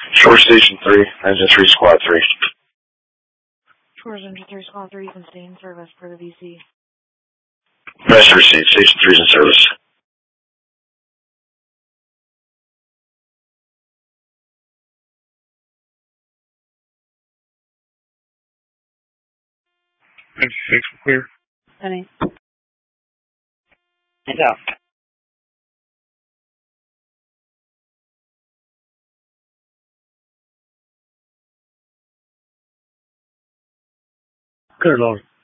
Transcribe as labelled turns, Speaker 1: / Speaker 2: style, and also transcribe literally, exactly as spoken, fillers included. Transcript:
Speaker 1: Shore Station three, Engine three, Squad three.
Speaker 2: Shores Engine three, Squad three, you can stay in service for the V C.
Speaker 1: Master received, Station three is in service.
Speaker 3: Engine six, clear.
Speaker 2: Penny.
Speaker 4: Hands out.
Speaker 3: Clear, Lord.